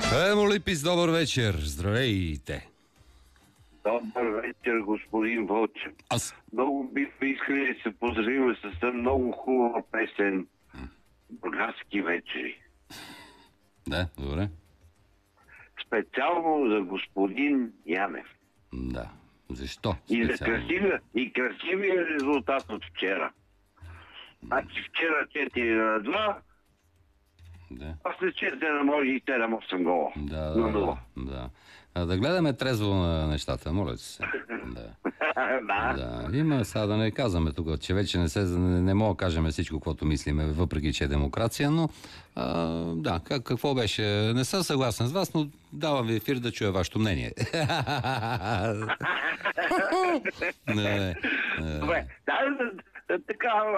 Липис, добър вечер. Здравейте. Добър вечер, господин Вълчев. Много бихме искали да се поздравим с много хубава песен "Бургаски вечери". Да, добре. Специално за господин Янев. Да. Защо? И за красивия резултат от вчера. Значи вчера 4-2, Да. а след 4 може и 7-8 гола. Да. Да гледаме трезво на нещата, моля се. Да. Да. Има, сега да не казваме тук, че вече не мога да кажем всичко, което мислиме, въпреки че е демокрация, но да, какво беше? Не съм съгласен с вас, но давам ви ефир да чуя вашето мнение. Добре, така